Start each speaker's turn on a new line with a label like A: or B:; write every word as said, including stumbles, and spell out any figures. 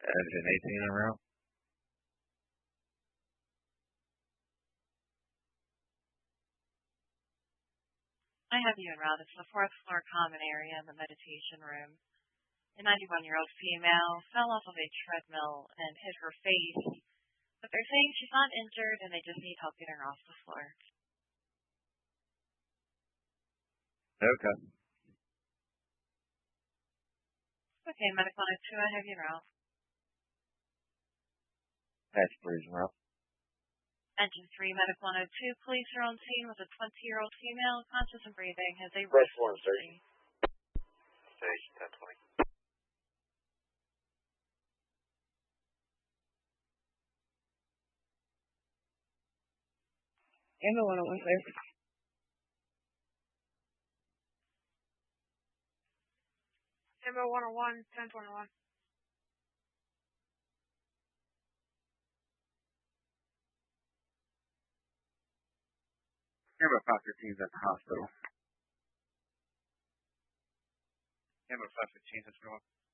A: Engine eighteen en route.
B: I have you en route. It's the fourth floor common area in the meditation room. A ninety-one-year-old female fell off of a treadmill and hit her face, but they're saying she's not injured and they just need help getting her off the floor.
A: Okay.
B: Okay, Medic one oh two, I have you en route.
A: Patch Breeze en route.
B: Engine three, Medic one oh two, police are on scene with a twenty-year-old female, conscious and breathing, has a
C: Red form, station.
D: Station ten twenty.
E: Amber one oh one, clear.
F: Amber one oh one, ten twenty-one.
G: Amber five fifteen is at the hospital.
D: Amber five fifteen is going.